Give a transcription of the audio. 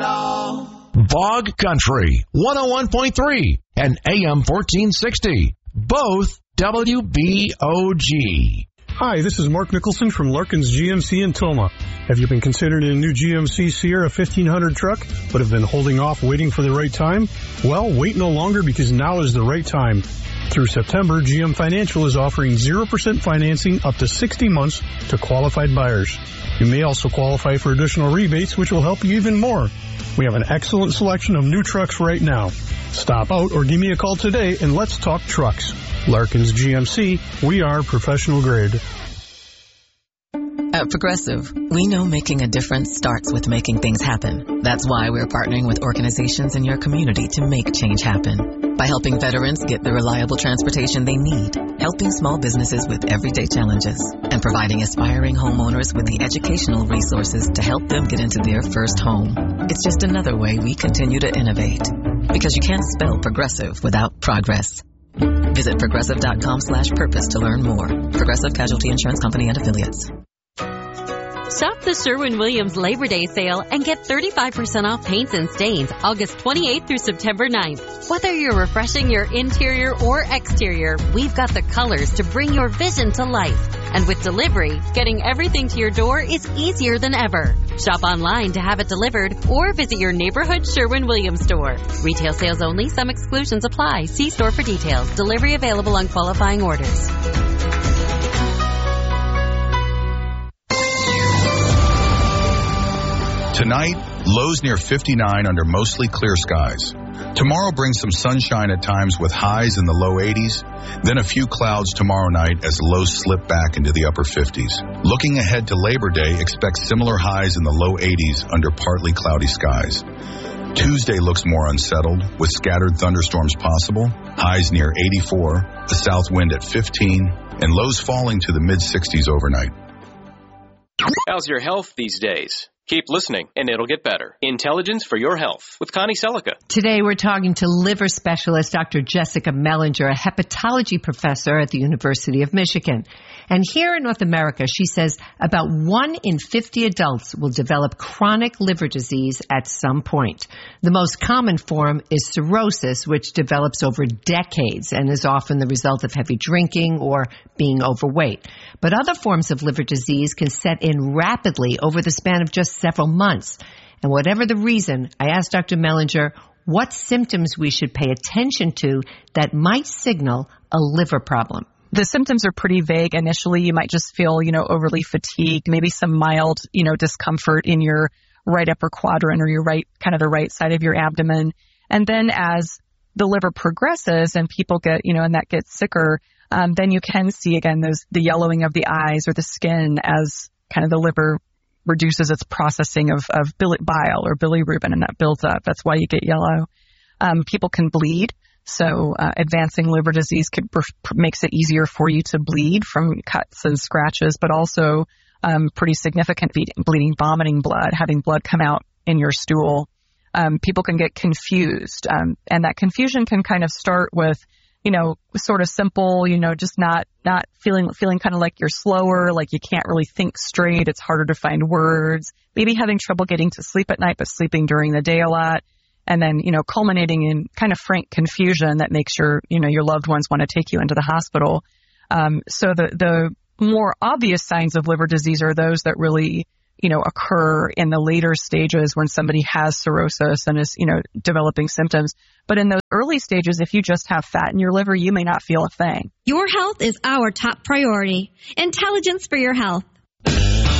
Bog Country, 101.3 and AM 1460. Both WBOG. Hi, this is Mark Nicholson from Larkins GMC in Toma. Have you been considering a new GMC Sierra 1500 truck, but have been holding off waiting for the right time? Well, wait no longer, because now is the right time. Through September, GM Financial is offering 0% financing up to 60 months to qualified buyers. You may also qualify for additional rebates, which will help you even more. We have an excellent selection of new trucks right now. Stop out or give me a call today and let's talk trucks. Larkins GMC, we are professional grade. At Progressive, we know making a difference starts with making things happen. That's why we're partnering with organizations in your community to make change happen. By helping veterans get the reliable transportation they need, helping small businesses with everyday challenges, and providing aspiring homeowners with the educational resources to help them get into their first home. It's just another way we continue to innovate. Because you can't spell Progressive without progress. Visit progressive.com/purpose to learn more. Progressive Casualty Insurance Company and Affiliates. Shop the Sherwin-Williams Labor Day sale and get 35% off paints and stains August 28th through September 9th. Whether you're refreshing your interior or exterior, we've got the colors to bring your vision to life. And with delivery, getting everything to your door is easier than ever. Shop online to have it delivered or visit your neighborhood Sherwin-Williams store. Retail sales only. Some exclusions apply. See store for details. Delivery available on qualifying orders. Tonight, lows near 59 under mostly clear skies. Tomorrow brings some sunshine at times with highs in the low 80s. Then a few clouds tomorrow night as lows slip back into the upper 50s. Looking ahead to Labor Day, expect similar highs in the low 80s under partly cloudy skies. Tuesday looks more unsettled with scattered thunderstorms possible. Highs near 84, a south wind at 15, and lows falling to the mid-60s overnight. How's your health these days? Keep listening, and it'll get better. Intelligence for your health with Connie Selica. Today, we're talking to liver specialist Dr. Jessica Mellinger, a hepatology professor at the University of Michigan. And here in North America, she says about 1 in 50 adults will develop chronic liver disease at some point. The most common form is cirrhosis, which develops over decades and is often the result of heavy drinking or being overweight. But other forms of liver disease can set in rapidly over the span of just several months. And whatever the reason, I asked Dr. Mellinger what symptoms we should pay attention to that might signal a liver problem. The symptoms are pretty vague. Initially, you might just feel, overly fatigued, maybe some mild, discomfort in your right upper quadrant or your the right side of your abdomen. And then as the liver progresses and people get, and that gets sicker, then you can see again the yellowing of the eyes or the skin as kind of the liver reduces its processing of bile or bilirubin, and that builds up. That's why you get yellow. People can bleed. So advancing liver disease makes it easier for you to bleed from cuts and scratches, but also pretty significant bleeding, vomiting blood, having blood come out in your stool. People can get confused, and that confusion can kind of start with, sort of simple, just not feeling kind of like you're slower, like you can't really think straight. It's harder to find words, maybe having trouble getting to sleep at night, but sleeping during the day a lot. And then, culminating in kind of frank confusion that makes your loved ones want to take you into the hospital. So the more obvious signs of liver disease are those that really, occur in the later stages when somebody has cirrhosis and is, developing symptoms. But in those early stages, if you just have fat in your liver, you may not feel a thing. Your health is our top priority. Intelligence for your health.